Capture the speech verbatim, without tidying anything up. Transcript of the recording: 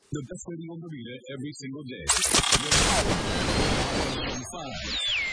The best radio on Bermuda every single day. Five.